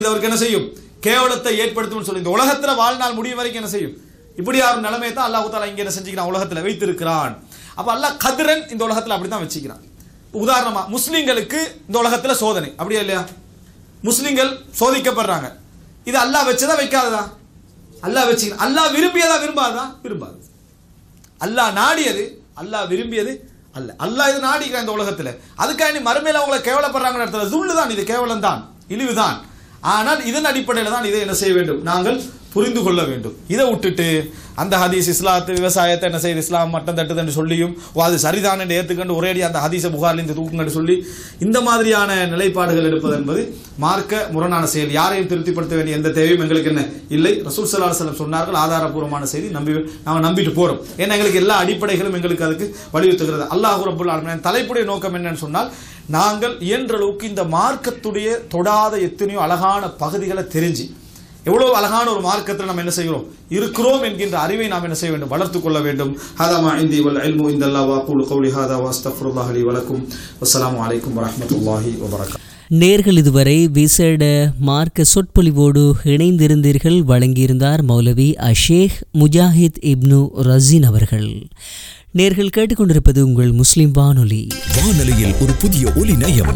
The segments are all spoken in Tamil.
அவருக்கு என்ன செய்யும்? கேவலத்தை ஏற்படுத்தும் சொல்லி இந்த உலகத்துல வாழ்நாள் முடியும் வரைக்கும் என்ன செய்யும்? இப்படி யாரும் நிலைமையை தான் அல்லாஹ் தஆலா இங்க என்ன செஞ்சுக்கிறான்? உலகத்துல வைத்திருக்கிறான். அப்ப அல்லாஹ் கதிரன் இந்த உலகத்துல அப்படித்தான் வச்சுக்கிறான். உதாரணமா முஸ்லிம்களுக்கு இந்த உலகத்துல சோதனை, அப்படியா இல்லையா? முஸ்லிம்கள் சோதிக்கப்படுறாங்க. இது அல்லாஹ் வச்சதா வைக்காததா? அல்லாஹ் வச்சுக்கிறான். அல்லாஹ் விரும்பியதா விரும்பாதா? விரும்பாது. அல்லாஹ் நாடியது, அல்லாஹ் விரும்பியது அல்ல. அல்லாஹ் இது நாடிக்கிறான் இந்த உலகத்துல. அதுக்காக நீ மறுமையில அவங்களை கேவலப்படுறாங்கன்னு இடத்துல ஜுல்லு தான், இது கேவலம் தான், இழிவு தான். ஆனால் இதன் அடிப்படையில் தான் இதை என்ன செய்ய வேண்டும்? நாங்கள் புரிந்து கொள்ள வேண்டும். இதை விட்டுட்டு அந்த ஹதீஸ் இஸ்லாத்து விவசாயத்தை என்ன செய்யுது? இஸ்லாம் மட்டம் தட்டுதுன்னு சொல்லியும் அது சரிதான் என்று ஏற்றுக்கொண்டு ஒரேடி அந்த ஹதீஸை புகார்லேருந்து தூக்குங்கன்னு சொல்லி இந்த மாதிரியான நிலைப்பாடுகள் எடுப்பது என்பது மார்க்க முரணான செயல். யாரையும் திருப்திப்படுத்த வேண்டிய எந்த தேவையும் எங்களுக்கு என்ன இல்லை. ரசூல் ஸல்லல்லாஹு அலைஹி வஸல்லம் சொன்னார்கள், ஆதாரபூர்வமான செய்தி, நாங்கள் நம்பிட்டு போறோம். ஏன்னா எங்களுக்கு எல்லா அடிப்படைகளும் எங்களுக்கு அதுக்கு வலியுறுத்துகிறது. அல்லாஹ் ரப்பல் ஆலமீன் தலைப்புடைய நோக்கம் என்னன்னு சொன்னால், நாங்கள் இயன்ற அளவுக்கு இந்த மார்க்கத்துடைய தொடாத எத்தனையோ அழகான பகுதிகளை தெரிஞ்சு எவ்வளவு அழகான ஒரு மார்க்கத்தில் நம்ம என்ன செய்கிறோம் இருக்கிறோம் என்கின்ற அறிவை நாம் என்ன செய்ய வேண்டும்? வளர்த்துக் கொள்ள வேண்டும். ஹதா மா இன்தி வல் இல்மு இன்தல்லாஹ் வ அகூலு கௌலி ஹதா வ அஸ்தக்ஃபிருல்லாஹ் லி வ லக்கும். வஸ்ஸலாமு அலைக்கும் வரஹ்மத்துல்லாஹி வ பரகாத்துஹு. நேர்கள் இதுவரை விசேட மார்க்க சொற்பொழிவோடு இணைந்திருந்தீர்கள். வழங்கியிருந்தார் மௌலவி அஷேக் முஜாஹித் இப்னு ரஸீன் அவர்கள். நேர்கள் கேட்டுக்கொண்டிருப்பது உங்கள் முஸ்லிம் வானொலி. வானொலியில் ஒரு புதிய ஒலி நயம்,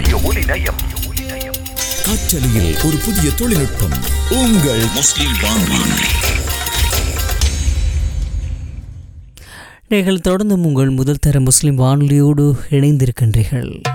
காற்றலையில் ஒரு புதிய தொழில்நுட்பம். உங்கள் முஸ்லிம் வானொலி. நேர்கள் தொடர்ந்தும் உங்கள் முதல் தர முஸ்லிம் வானொலியோடு இணைந்திருக்கின்றீர்கள்.